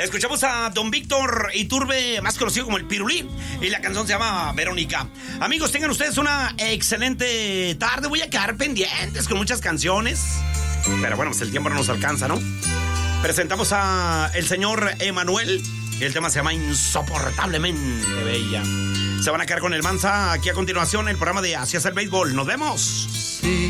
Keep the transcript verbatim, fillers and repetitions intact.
Escuchamos a don Víctor Iturbe, más conocido como el Pirulí, y la canción se llama Verónica. Amigos, tengan ustedes una excelente tarde. Voy a quedar pendientes con muchas canciones, pero bueno, pues el tiempo no nos alcanza, ¿no? Presentamos a el señor Emanuel, y el tema se llama Insoportablemente Bella. Se van a quedar con el Mansa aquí a continuación, el programa de Así es el Béisbol. Nos vemos. Sí.